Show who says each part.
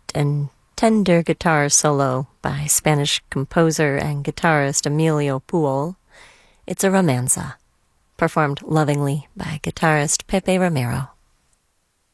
Speaker 1: sweet and tender guitar solo by Spanish composer and guitarist Emilio Pujol. It's a romanza, performed lovingly by guitarist Pepe Romero.